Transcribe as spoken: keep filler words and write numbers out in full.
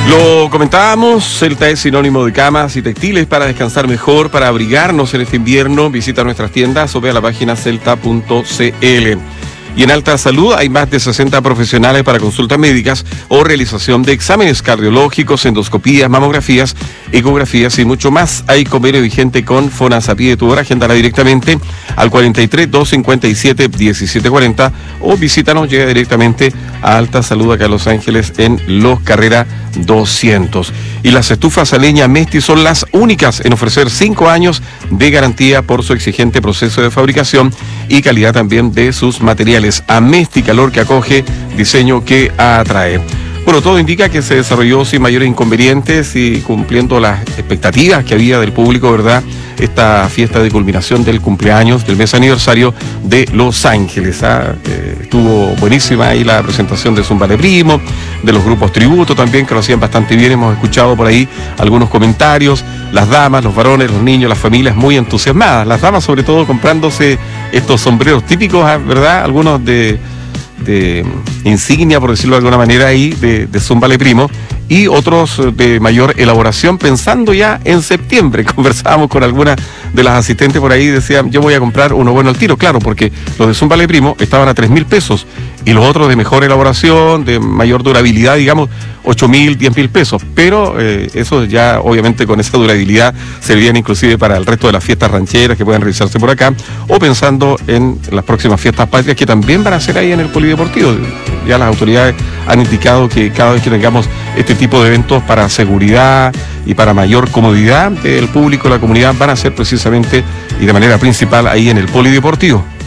Lo comentábamos, Celta es sinónimo de camas y textiles para descansar mejor, para abrigarnos en este invierno. Visita nuestras tiendas o ve a la página celta punto c l. Y en Alta Salud hay más de sesenta profesionales para consultas médicas o realización de exámenes cardiológicos, endoscopías, mamografías, ecografías y mucho más. Hay convenio vigente con FONASA. Pide tu hora, agéndala directamente al cuarenta y tres, doscientos cincuenta y siete, diecisiete cuarenta o visítanos, llega directamente a Alta Salud acá en Los Ángeles en Los Carrera doscientos. Y las estufas a leña Mesti son las únicas en ofrecer cinco años de garantía por su exigente proceso de fabricación y calidad también de sus materiales. A Mesti, calor que acoge, diseño que atrae. Bueno, todo indica que se desarrolló sin mayores inconvenientes y cumpliendo las expectativas que había del público, ¿verdad? Esta fiesta de culminación del cumpleaños, del mes aniversario de Los Ángeles. ¿ah? Eh, estuvo buenísima ahí la presentación de Zumba de Primo, de los grupos tributo también, que lo hacían bastante bien. Hemos escuchado por ahí algunos comentarios. Las damas, los varones, los niños, las familias muy entusiasmadas. Las damas sobre todo comprándose estos sombreros típicos, ¿verdad? Algunos de... de insignia, por decirlo de alguna manera, ahí de, de Zumba Le Primo, y otros de mayor elaboración pensando ya en septiembre. Conversábamos con algunas de las asistentes por ahí y decían, yo voy a comprar uno bueno al tiro, claro, porque los de Zumba Le Primo estaban a tres mil pesos y los otros de mejor elaboración, de mayor durabilidad, digamos, ocho mil, diez mil pesos, pero eh, eso ya obviamente con esa durabilidad servían inclusive para el resto de las fiestas rancheras que puedan realizarse por acá, o pensando en las próximas fiestas patrias que también van a ser ahí en el Polideportivo. Ya las autoridades han indicado que cada vez que tengamos este tipo de eventos para seguridad y para mayor comodidad del público, la comunidad, van a ser precisamente y de manera principal ahí en el Polideportivo.